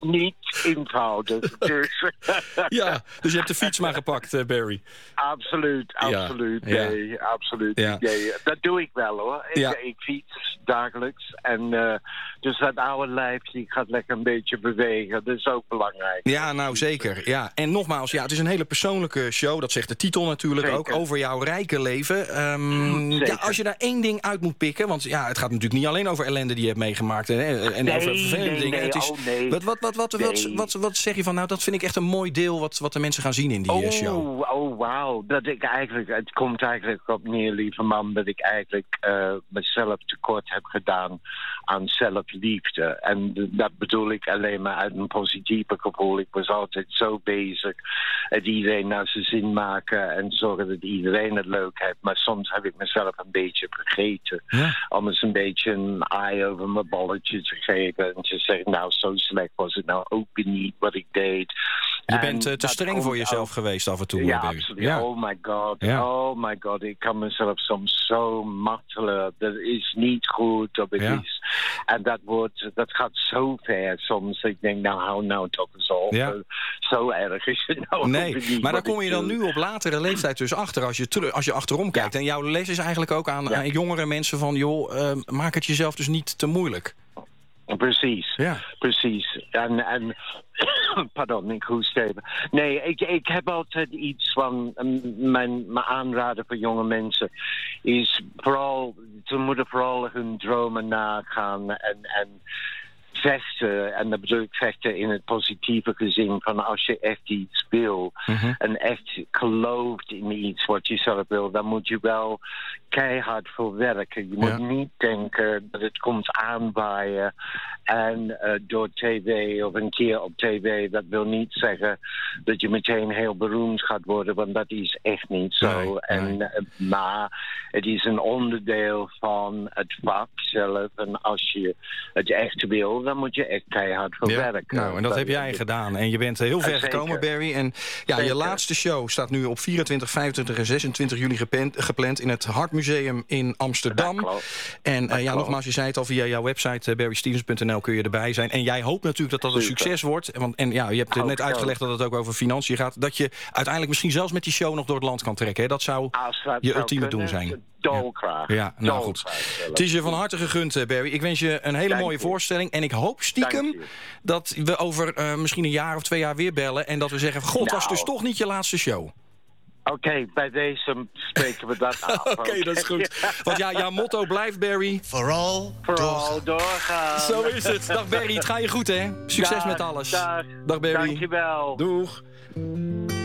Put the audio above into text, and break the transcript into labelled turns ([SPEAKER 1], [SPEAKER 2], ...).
[SPEAKER 1] niet eenvoudig. Dus.
[SPEAKER 2] Ja, dus je hebt de fiets maar gepakt, Barry.
[SPEAKER 1] Absoluut.
[SPEAKER 2] Ja.
[SPEAKER 1] Nee, absoluut.
[SPEAKER 2] Ja.
[SPEAKER 1] Nee, dat doe ik wel, hoor.
[SPEAKER 2] Ja.
[SPEAKER 1] Ik fiets dagelijks. En dus dat oude lijfje gaat lekker een beetje bewegen. Dat is ook belangrijk.
[SPEAKER 2] Ja, nou zeker. Ja. En nogmaals, het is een hele persoonlijke show. Dat zegt de titel natuurlijk
[SPEAKER 1] Zeker.
[SPEAKER 2] ook. Over jouw rijke leven. Als je daar één ding uit moet pikken. Want het gaat natuurlijk niet alleen over ellende die je hebt meegemaakt. En over vervelende dingen.
[SPEAKER 1] Nee,
[SPEAKER 2] Het is, wat zeg je van, nou, dat vind ik echt een mooi deel wat de mensen gaan zien in die show.
[SPEAKER 1] Oh, wauw. Het komt eigenlijk op neer, lieve man, dat ik eigenlijk mezelf tekort heb gedaan aan zelfliefde. En dat bedoel ik alleen maar uit een positieve gevoel. Ik was altijd zo bezig het iedereen naar zijn zin maken en zorgen dat iedereen het leuk heeft. Maar soms heb ik mezelf een beetje vergeten. Ja. Om eens een beetje een eye over mijn balletje te geven en te zeggen, nou, zo slecht was het nou ook niet wat ik deed.
[SPEAKER 2] Je bent te streng voor jezelf geweest af en toe.
[SPEAKER 1] Ja, absoluut. Ja. Oh my god. Ja. Oh my god. Ik kan mezelf soms zo martelen. Dat is niet goed. Of het is. En dat gaat zo ver soms. Ik denk, nou, hou nou toch eens op. Ja. Zo erg is het nou.
[SPEAKER 2] Nee, maar daar kom je dan nu op latere leeftijd dus achter. Als je achterom kijkt. En jouw les is eigenlijk ook aan jongere mensen van, joh, maak het jezelf dus niet te moeilijk.
[SPEAKER 1] Precies. Ja. Precies. En pardon, ik hoest even. Nee, ik heb altijd iets van mijn aanraden voor jonge mensen is vooral, ze moeten vooral hun dromen nagaan en vechten, en dat bedoel ik vechten in het positieve gezin van als je echt iets wil en echt gelooft in iets wat je zelf wil, dan moet je wel keihard voor werken. Je moet niet denken dat het komt aanwaaien en door tv of een keer op tv. Dat wil niet zeggen dat je meteen heel beroemd gaat worden, want dat is echt niet zo. Maar het is een onderdeel van het vak zelf en als je het echt wil, dan moet je echt keihard voor werken.
[SPEAKER 2] Nou, en dat heb jij gedaan. En je bent heel ver gekomen, Barry. En je laatste show staat nu op 24, 25 en 26 juli gepland in het Hartmuseum in Amsterdam. En nogmaals, je zei het al, via jouw website barrystevens.nl kun je erbij zijn. En jij hoopt natuurlijk dat dat een succes wordt. Je hebt net uitgelegd dat het ook over financiën gaat. Dat je uiteindelijk misschien zelfs met die show nog door het land kan trekken. Hè? Dat zou je ultieme doel zijn.
[SPEAKER 1] Dolgraag.
[SPEAKER 2] Ja, nou goed. Het is je van harte gegund, Barry. Ik wens je een hele mooie voorstelling. En ik hoop stiekem dat we over misschien een jaar of 2 jaar weer bellen. En dat we zeggen, god, was dus toch niet je laatste show.
[SPEAKER 1] Oké, bij deze spreken we dat af.
[SPEAKER 2] Oké, dat is goed. Want jouw motto blijft, Barry.
[SPEAKER 1] Vooral doorgaan.
[SPEAKER 2] Zo is het. Dag Barry, het gaat je goed, hè? Succes met alles.
[SPEAKER 1] Dag
[SPEAKER 2] Barry.
[SPEAKER 1] Dankjewel.
[SPEAKER 2] Doeg.